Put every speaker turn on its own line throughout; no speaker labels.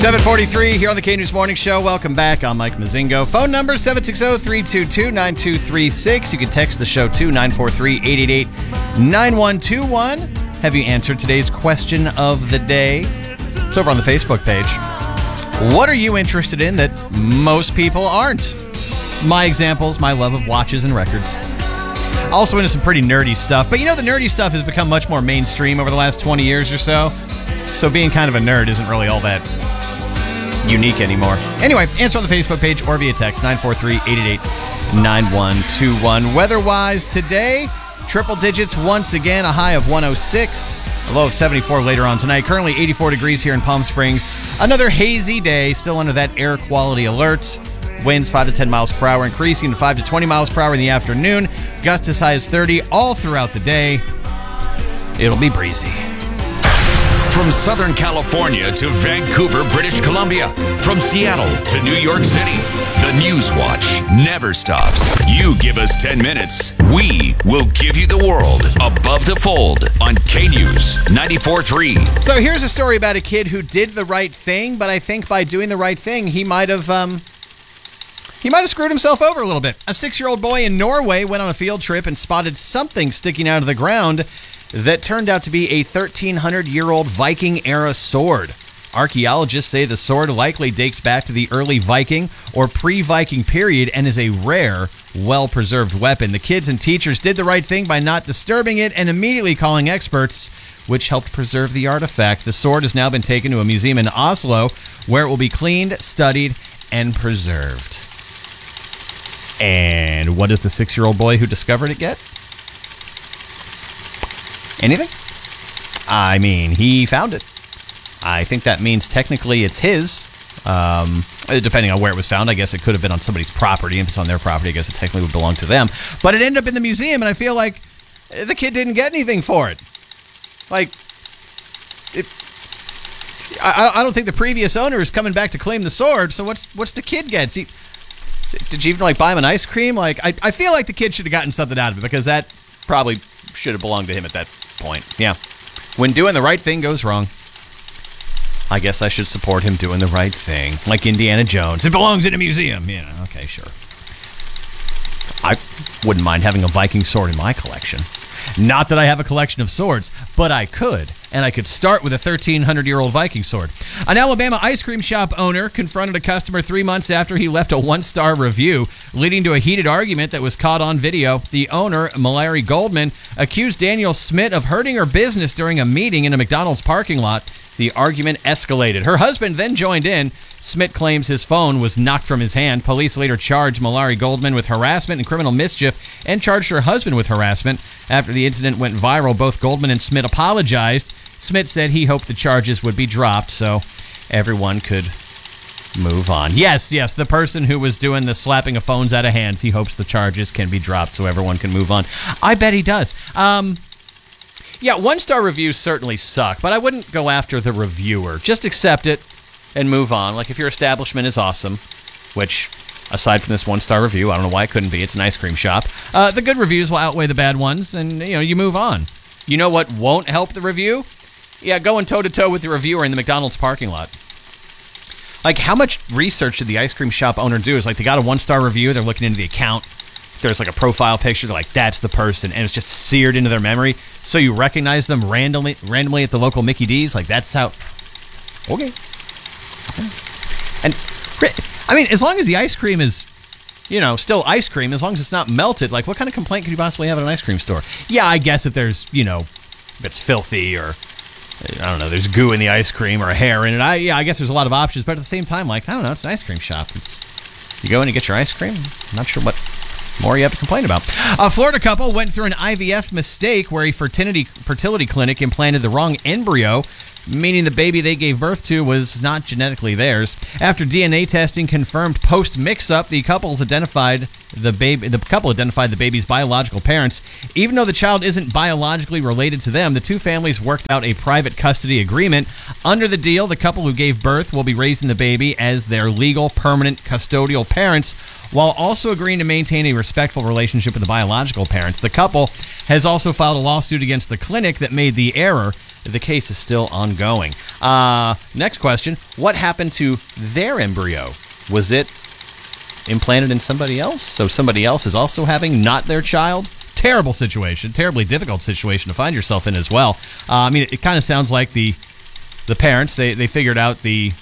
7:43 here on the K-News Morning Show. Welcome back. I'm Mike Mazingo. Phone number 760-322-9236. You can text the show to 943-888-9121. Have you answered today's question of the day? It's over on the Facebook page. What are you interested in that most people aren't? My examples, my love of watches and records. Also into some pretty nerdy stuff. But you know, the nerdy stuff has become much more mainstream over the last 20 years or so. So being kind of a nerd isn't really all that unique anymore. Anyway, answer on the Facebook page or via text 943-888-9121. Weather-wise today, triple digits once again, a high of 106, a low of 74 later on tonight. Currently 84 degrees here in Palm Springs. Another hazy day, still under that air quality alert. Winds 5 to 10 miles per hour, increasing to 5 to 20 miles per hour in the afternoon. Gusts as high as 30 all throughout the day. It'll be breezy.
From Southern California to Vancouver, British Columbia. From Seattle to New York City. The News Watch never stops. You give us 10 minutes, we will give you the world. Above the Fold on K-News 94.3.
So here's a story about a kid who did the right thing, but I think by doing the right thing, he might have screwed himself over a little bit. A 6-year-old boy in Norway went on a field trip and spotted something sticking out of the ground that turned out to be a 1,300-year-old Viking-era sword. Archaeologists say the sword likely dates back to the early Viking or pre-Viking period and is a rare, well-preserved weapon. The kids and teachers did the right thing by not disturbing it and immediately calling experts, which helped preserve the artifact. The sword has now been taken to a museum in Oslo, where it will be cleaned, studied, and preserved. And what does the 6-year-old boy who discovered it get? Anything? I mean, he found it. I think that means technically it's his. Depending on where it was found, I guess it could have been on somebody's property. If it's on their property, I guess it technically would belong to them. But it ended up in the museum, and I feel like the kid didn't get anything for it. Like, I don't think the previous owner is coming back to claim the sword, so what's the kid get? Did you even, like, buy him an ice cream? Like, I feel like the kid should have gotten something out of it, because that probably should have belonged to him at that point. Yeah. When doing the right thing goes wrong, I guess I should support him doing the right thing. Like Indiana Jones. It belongs in a museum. Yeah, okay, sure. I wouldn't mind having a Viking sword in my collection. Not that I have a collection of swords, but I could. And I could start with a 1,300-year-old Viking sword. An Alabama ice cream shop owner confronted a customer 3 months after he left a 1-star review, leading to a heated argument that was caught on video. The owner, Mallory Goldman, accused Daniel Smith of hurting her business during a meeting in a McDonald's parking lot. The argument escalated. Her husband then joined in. Smith claims his phone was knocked from his hand. Police later charged Mallory Goldman with harassment and criminal mischief and charged her husband with harassment. After the incident went viral, both Goldman and Smith apologized. Smith said he hoped the charges would be dropped so everyone could move on. Yes, the person who was doing the slapping of phones out of hands, he hopes the charges can be dropped so everyone can move on. I bet he does. Yeah, 1-star reviews certainly suck, but I wouldn't go after the reviewer. Just accept it and move on. Like, if your establishment is awesome, which, aside from this 1-star review, I don't know why it couldn't be. It's an ice cream shop. The good reviews will outweigh the bad ones, and, you move on. You know what won't help the review? Yeah, going toe-to-toe with the reviewer in the McDonald's parking lot. Like, how much research did the ice cream shop owner do? It's like they got a 1-star review, they're looking into the account. There's like a profile picture, they're like, that's the person, and it's just seared into their memory. So you recognize them randomly at the local Mickey D's. Like, that's how... Okay. And, I mean, as long as the ice cream is, still ice cream, as long as it's not melted, like, what kind of complaint could you possibly have at an ice cream store? Yeah, I guess if there's, if it's filthy or, I don't know, there's goo in the ice cream or a hair in it. I guess there's a lot of options, but at the same time, like, I don't know, it's an ice cream shop. You go in and get your ice cream, I'm not sure what more you have to complain about. A Florida couple went through an IVF mistake where a fertility clinic implanted the wrong embryo, meaning the baby they gave birth to was not genetically theirs. After DNA testing confirmed post-mix-up, the couple identified the baby's biological parents. Even though the child isn't biologically related to them, the two families worked out a private custody agreement. Under the deal, the couple who gave birth will be raising the baby as their legal, permanent, custodial parents, while also agreeing to maintain a respectful relationship with the biological parents. The couple has also filed a lawsuit against the clinic that made the error. the case is still ongoing. Next question. What happened to their embryo? Was it implanted in somebody else? So somebody else is also having not their child? Terrible situation. Terribly difficult situation to find yourself in as well. I mean, it kind of sounds like the parents, they figured out the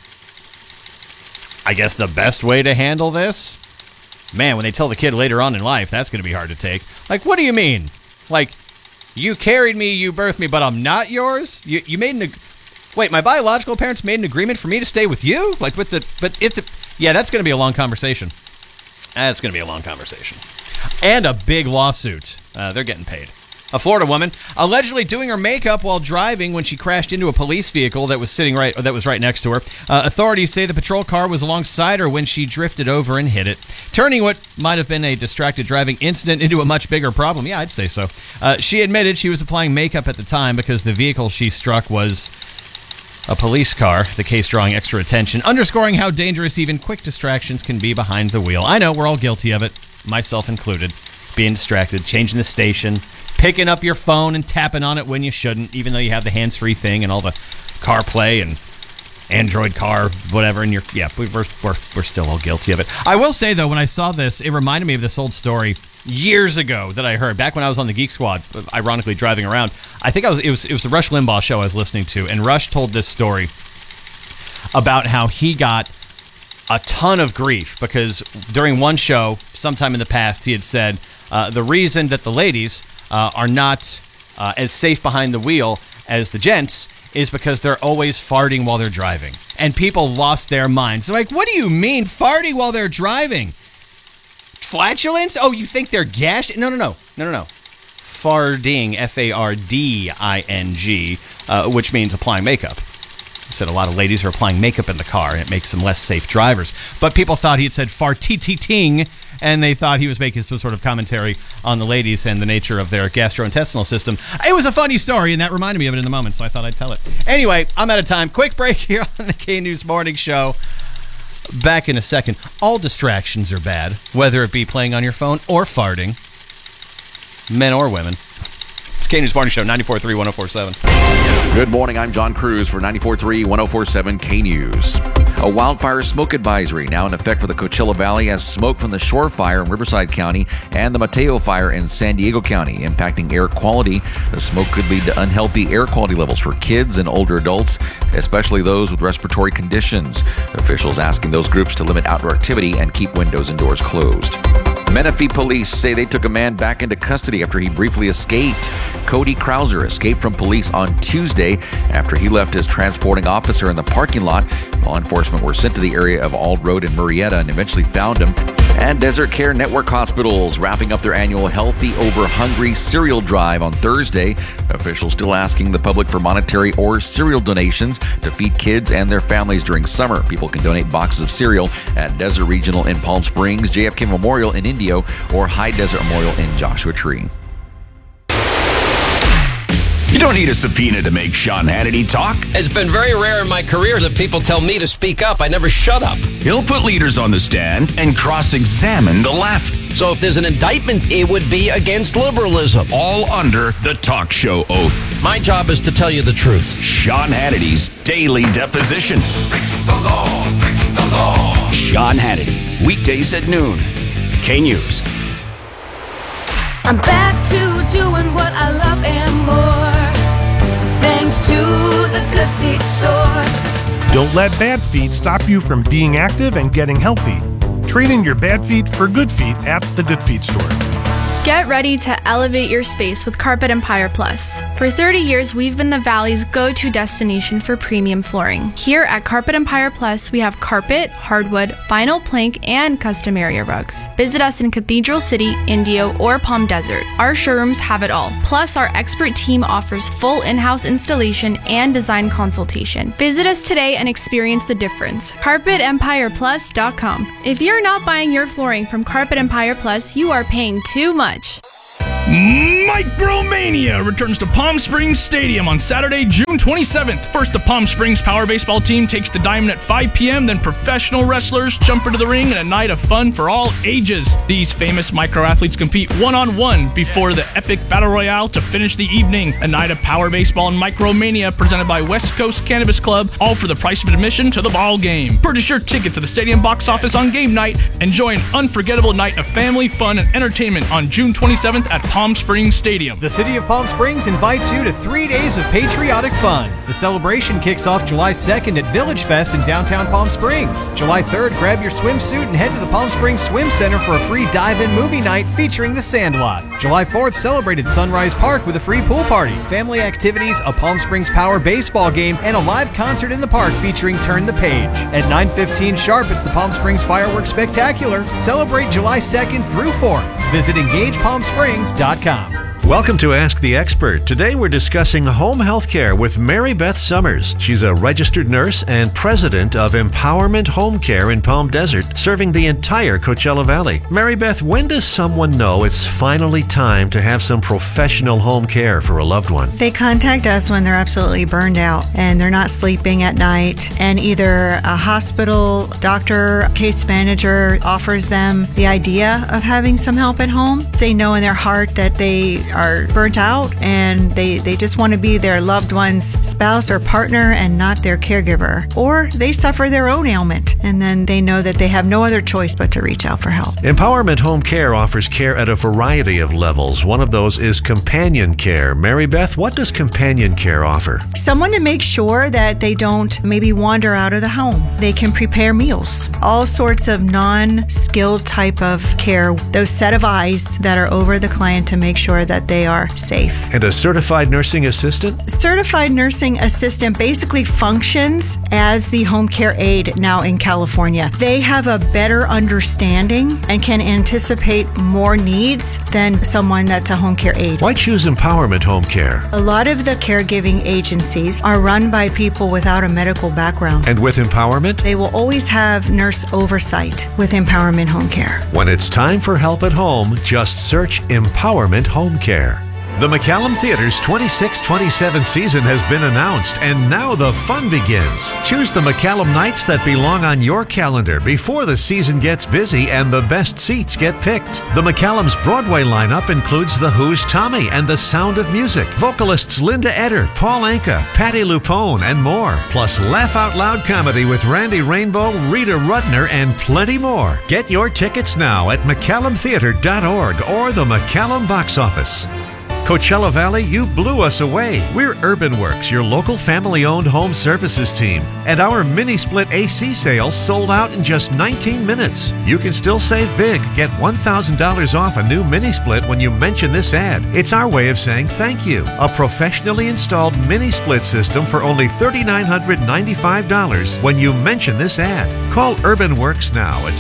best way to handle this. Man, when they tell the kid later on in life, that's going to be hard to take. Like, what do you mean? Like, you carried me, you birthed me, but I'm not yours? You made wait, my biological parents made an agreement for me to stay with you? Like, yeah, that's going to be a long conversation. That's going to be a long conversation. And a big lawsuit. They're getting paid. A Florida woman allegedly doing her makeup while driving when she crashed into a police vehicle that was right next to her. Authorities say the patrol car was alongside her when she drifted over and hit it, turning what might have been a distracted driving incident into a much bigger problem. Yeah, I'd say so. She admitted she was applying makeup at the time because the vehicle she struck was a police car, the case drawing extra attention, underscoring how dangerous even quick distractions can be behind the wheel. I know, we're all guilty of it, myself included. Being distracted, changing the station, picking up your phone and tapping on it when you shouldn't, even though you have the hands-free thing and all the CarPlay and Android Car, whatever, and we're still all guilty of it. I will say, though, when I saw this, it reminded me of this old story years ago that I heard back when I was on the Geek Squad, ironically driving around. I think it was the Rush Limbaugh show I was listening to, and Rush told this story about how he got a ton of grief because during one show, sometime in the past, he had said the reason that the ladies are not as safe behind the wheel as the gents is because they're always farting while they're driving. And people lost their minds. They're like, what do you mean farting while they're driving? Flatulence? Oh, you think they're gashed? No. Farding, F-A-R-D-I-N-G, which means applying makeup. He said a lot of ladies are applying makeup in the car, and it makes them less safe drivers. But people thought he had said fartititing, and they thought he was making some sort of commentary on the ladies and the nature of their gastrointestinal system. It was a funny story, and that reminded me of it in the moment, so I thought I'd tell it. Anyway, I'm out of time. Quick break here on the K-News Morning Show. Back in a second. All distractions are bad, whether it be playing on your phone or farting. Men or women. It's K-News Morning Show, 94.3, 104.7.
Good morning, I'm John Cruz for 94.3, 104.7 K-News. A wildfire smoke advisory now in effect for the Coachella Valley as smoke from the Shore Fire in Riverside County and the Mateo Fire in San Diego County impacting air quality. The smoke could lead to unhealthy air quality levels for kids and older adults, especially those with respiratory conditions. Officials asking those groups to limit outdoor activity and keep windows and doors closed. Menifee police say they took a man back into custody after he briefly escaped. Cody Krauser escaped from police on Tuesday after he left his transporting officer in the parking lot. Law enforcement were sent to the area of Ald Road in Murrieta and eventually found him. And Desert Care Network hospitals wrapping up their annual Healthy Over Hungry cereal drive on Thursday. Officials still asking the public for monetary or cereal donations to feed kids and their families during summer. People can donate boxes of cereal at Desert Regional in Palm Springs, JFK Memorial in Indio, or High Desert Memorial in Joshua Tree.
You don't need a subpoena to make Sean Hannity talk.
It's been very rare in my career that people tell me to speak up. I never shut up.
He'll put leaders on the stand and cross-examine the left.
So if there's an indictment, it would be against liberalism.
All under the talk show oath.
My job is to tell you the truth.
Sean Hannity's Daily Deposition.
Breaking the law, breaking the law.
Sean Hannity, weekdays at noon. K-News.
I'm back to doing what I love and more, thanks to the Good Feet store.
Don't let bad feet stop you from being active and getting healthy. Trade in your bad feet for good feet at the Good Feet store.
Get ready to elevate your space with Carpet Empire Plus. For 30 years, we've been the Valley's go-to destination for premium flooring. Here at Carpet Empire Plus, we have carpet, hardwood, vinyl plank, and custom area rugs. Visit us in Cathedral City, Indio, or Palm Desert. Our showrooms have it all. Plus, our expert team offers full in-house installation and design consultation. Visit us today and experience the difference. CarpetEmpirePlus.com. If you're not buying your flooring from Carpet Empire Plus, you are paying too much.
Micromania returns to Palm Springs Stadium on Saturday, June 27th. First, the Palm Springs Power Baseball team takes the diamond at 5 p.m., then professional wrestlers jump into the ring in a night of fun for all ages. These famous micro-athletes compete one-on-one before the epic Battle Royale to finish the evening. A night of Power Baseball and Micromania presented by West Coast Cannabis Club, all for the price of admission to the ball game. Purchase your tickets at the stadium box office on game night. Enjoy an unforgettable night of family, fun, and entertainment on June 27th at Palm Springs Stadium.
The City of Palm Springs invites you to 3 days of patriotic fun. The celebration kicks off July 2nd at Village Fest in downtown Palm Springs. July 3rd, grab your swimsuit and head to the Palm Springs Swim Center for a free dive-in movie night featuring The Sandlot. July 4th, celebrate at Sunrise Park with a free pool party, family activities, a Palm Springs Power baseball game, and a live concert in the park featuring Turn the Page. At 9:15 sharp, it's the Palm Springs Fireworks Spectacular. Celebrate July 2nd through 4th. Visit EngagePalmSprings.com.
Welcome to Ask the Expert. Today we're discussing home health care with Mary Beth Summers. She's a registered nurse and president of Empowerment Home Care in Palm Desert, serving the entire Coachella Valley. Mary Beth, when does someone know it's finally time to have some professional home care for a loved one?
They contact us when they're absolutely burned out and they're not sleeping at night, and either a hospital, doctor, case manager offers them the idea of having some help at home. They know in their heart that they are burnt out and they just want to be their loved one's spouse or partner and not their caregiver. Or they suffer their own ailment and then they know that they have no other choice but to reach out for help.
Empowerment Home Care offers care at a variety of levels. One of those is companion care. Mary Beth, what does companion care offer?
Someone to make sure that they don't maybe wander out of the home. They can prepare meals, all sorts of non-skilled type of care, those set of eyes that are over the client to make sure that they are safe.
And a certified nursing assistant?
Certified nursing assistant basically functions as the home care aide now in California. They have a better understanding and can anticipate more needs than someone that's a home care aide.
Why choose Empowerment Home Care?
A lot of the caregiving agencies are run by people without a medical background.
And with Empowerment?
They will always have nurse oversight with Empowerment Home Care.
When it's time for help at home, just search Empowerment Home Care. The McCallum Theater's 26-27 season has been announced, and now the fun begins. Choose the McCallum nights that belong on your calendar before the season gets busy and the best seats get picked. The McCallum's Broadway lineup includes The Who's Tommy and The Sound of Music, vocalists Linda Eder, Paul Anka, Patti LuPone, and more. Plus laugh out loud comedy with Randy Rainbow, Rita Rudner, and plenty more. Get your tickets now at McCallumtheater.org or the McCallum box office. Coachella Valley, you blew us away. We're UrbanWorks, your local family-owned home services team. And our mini-split AC sale sold out in just 19 minutes. You can still save big. Get $1,000 off a new mini-split when you mention this ad. It's our way of saying thank you. A professionally installed mini-split system for only $3,995 when you mention this ad. Call UrbanWorks now at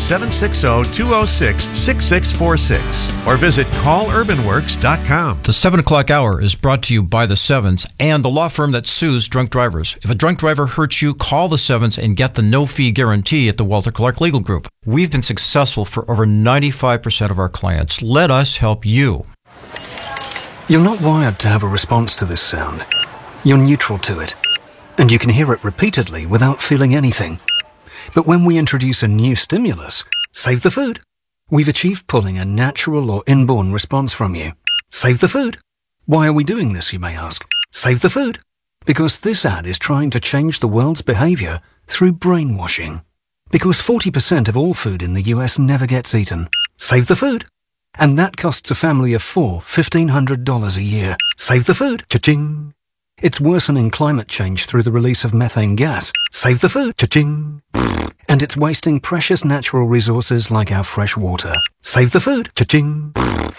760-206-6646 or visit callurbanworks.com.
The 7 o'clock hour is brought to you by the Sevens and the law firm that sues drunk drivers. If a drunk driver hurts you, call the Sevens and get the no-fee guarantee at the Walter Clark Legal Group. We've been successful for over 95% of our clients. Let us help you.
You're not wired to have a response to this sound. You're neutral to it, and you can hear it repeatedly without feeling anything. But when we introduce a new stimulus, save the food, we've achieved pulling a natural or inborn response from you. Save the food. Why are we doing this, you may ask? Save the food. Because this ad is trying to change the world's behavior through brainwashing. Because 40% of all food in the US never gets eaten. Save the food. And that costs a family of 4 $1,500 a year. Save the food. Cha-ching. It's worsening climate change through the release of methane gas. Save the food. Cha-ching. And it's wasting precious natural resources like our fresh water. Save the food. Cha-ching.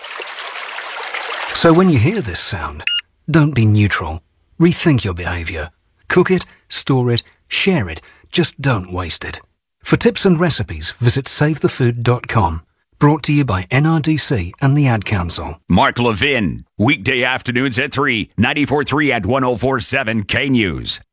So when you hear this sound, don't be neutral. Rethink your behavior. Cook it, store it, share it. Just don't waste it. For tips and recipes, visit SaveTheFood.com. Brought to you by NRDC and the Ad Council.
Mark Levin, weekday afternoons at 3, 94.3 and 104.7 K News.